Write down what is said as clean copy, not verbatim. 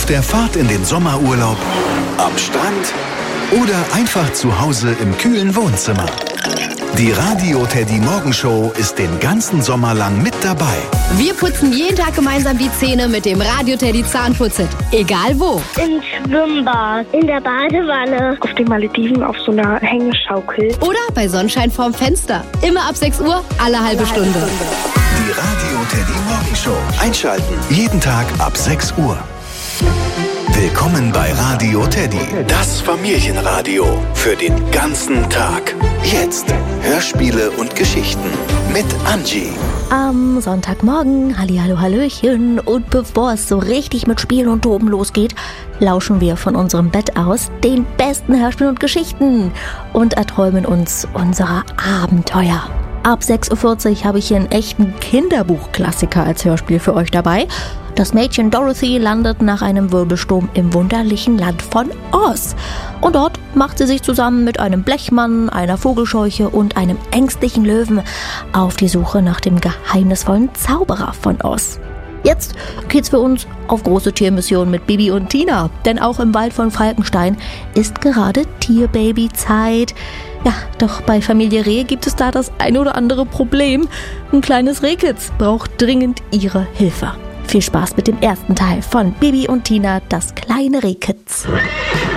der Fahrt in den Sommerurlaub, am Strand oder einfach zu Hause im kühlen Wohnzimmer. Die Radio Teddy Morgenshow ist den ganzen Sommer lang mit dabei. Wir putzen jeden Tag gemeinsam die Zähne mit dem Radio Teddy Zahnputzet. Egal wo. Im Schwimmbad, in der Badewanne, auf den Malediven auf so einer Hängeschaukel. Oder bei Sonnenschein vorm Fenster. Immer ab 6 Uhr, alle halbe Stunde. Die Radio Teddy Morgenshow. Einschalten. Jeden Tag ab 6 Uhr. Willkommen bei Radio Teddy, das Familienradio für den ganzen Tag. Jetzt Hörspiele und Geschichten mit Angie. Am Sonntagmorgen, hallihallo, hallöchen. Und bevor es so richtig mit Spielen und Toben losgeht, lauschen wir von unserem Bett aus den besten Hörspielen und Geschichten und erträumen uns unserer Abenteuer. Ab 6.40 Uhr habe ich hier einen echten Kinderbuchklassiker als Hörspiel für euch dabei. Das Mädchen Dorothy landet nach einem Wirbelsturm im wunderlichen Land von Oz. Und dort macht sie sich zusammen mit einem Blechmann, einer Vogelscheuche und einem ängstlichen Löwen auf die Suche nach dem geheimnisvollen Zauberer von Oz. Jetzt geht's für uns auf große Tiermission mit Bibi und Tina. Denn auch im Wald von Falkenstein ist gerade Tierbabyzeit. Ja, doch bei Familie Reh gibt es da das ein oder andere Problem. Ein kleines Rehkitz braucht dringend ihre Hilfe. Viel Spaß mit dem ersten Teil von Bibi und Tina, das kleine Rehkitz.